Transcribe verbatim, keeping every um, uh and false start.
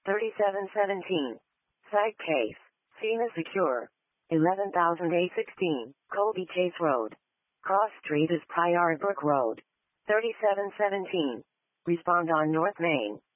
thirty-seven seventeen. Site case. Cena Secure. eleven thousand eight hundred sixteen. Colby Chase Road. Cross Street is Priory Brook Road. thirty-seven seventeen. Respond on North Main.